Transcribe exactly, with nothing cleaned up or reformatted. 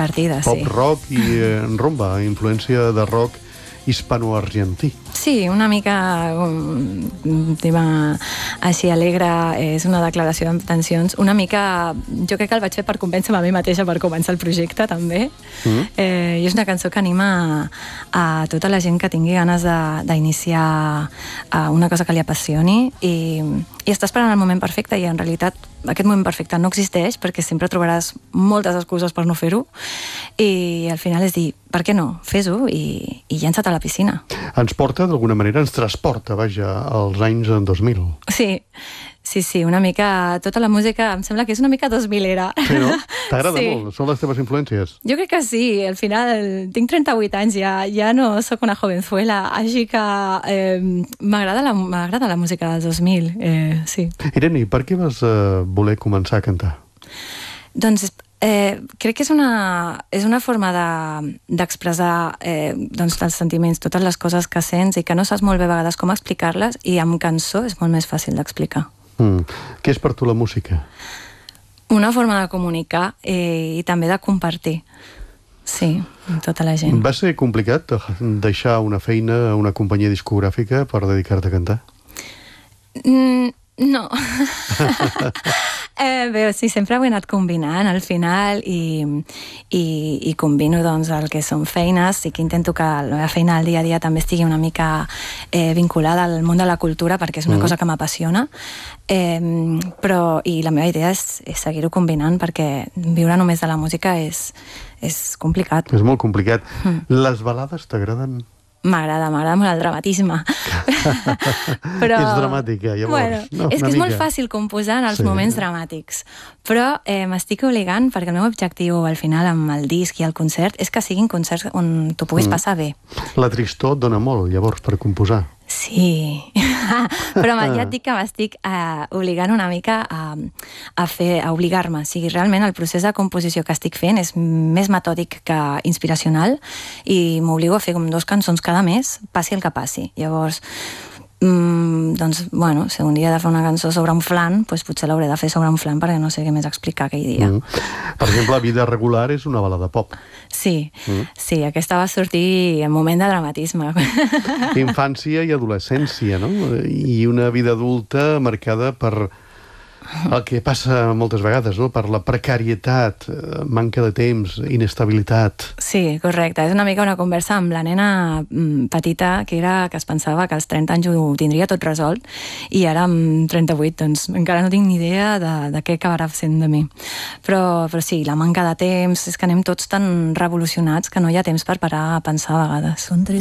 compartida, sí. Pop rock i eh, rumba, influència de rock hispano-argentí. Sí, una mica un tema així alegre, és una declaració d'intencions. Una mica, jo crec que el vaig fer per convèncer-me a mi mateixa per començar el projecte, també. Mm. Eh, I és una cançó que anima a tota la gent que tingui ganes d'iniciar una cosa que li apassioni i, i està esperant el moment perfecte, i en realitat aquest moment perfecte no existeix, perquè sempre trobaràs moltes excuses per no fer-ho, i al final és dir, per què no? Fes-ho i, i llença't a la piscina. Ens porta, d'alguna manera, ens transporta, vaja, als anys dos mil. Sí, sí, sí, una mica... Tota la música em sembla que és una mica dos milera. Sí, no? T'agrada sí. molt? Són les teves influències? Jo crec que sí. Al final tinc trenta-vuit anys, ja, ja no sóc una jovenzuela, així que eh, m'agrada la, m'agrada la música dels dos mil, eh, sí. Irene, per què vas eh, voler començar a cantar? Doncs eh, crec que és una, és una forma d'expressar de, eh, doncs, els sentiments, totes les coses que sents i que no saps molt bé a vegades com explicar-les, i amb cançó és molt més fàcil d'explicar. Mm. Què és per tu la música? Una forma de comunicar eh, i també de compartir. Sí, amb tota la gent. Va ser complicat deixar una feina a una companyia discogràfica per dedicar-te a cantar? Mm, no. eh, bé, sí, sempre ho he anat combinant al final, i, i, i combino doncs, el que són feines, i que intento que la meva feina al dia a dia també estigui una mica eh, vinculada al món de la cultura, perquè és una mm. cosa que m'apassiona, eh, però i la meva idea és, és seguir-ho combinant, perquè viure només de la música és, és complicat. És molt complicat. Mm. Les balades t'agraden? M'agrada, m'agrada molt el dramatisme. Però... Ets dramàtica, llavors. Bueno, no, és que és mica. molt fàcil composar en els sí. moments dramàtics. Però eh, m'estic obligant, perquè el meu objectiu al final amb el disc i el concert és que siguin concerts on t'ho puguis mm. passar bé. La tristor et dona molt, llavors, per composar. Sí, però ja et dic que m'estic eh, obligant una mica a, a fer, a obligar-me. O sigui, realment el procés de composició que estic fent és més metòdic que inspiracional, i m'obligo a fer com dos cançons cada mes, passi el que passi. Llavors, mm, doncs, bueno, si un dia he de fer una cançó sobre un flan, doncs potser l'hauré de fer sobre un flan, perquè no sé què més explicar aquell dia. Mm. Per exemple, Vida regular és una balada pop. Sí, mm. sí, aquesta va sortir en moment de dramatisme. Infància i adolescència, no? I una vida adulta marcada per el que passa moltes vegades, no? Per la precarietat, manca de temps, inestabilitat. Sí, correcte. És una mica una conversa amb la nena petita, que era que es pensava que als trenta anys ho tindria tot resolt, i ara amb trenta-vuit doncs encara no tinc ni idea de, de què acabarà sent de mi. Però, però sí, la manca de temps, és que anem tots tan revolucionats que no hi ha temps per parar a pensar a vegades. Son tres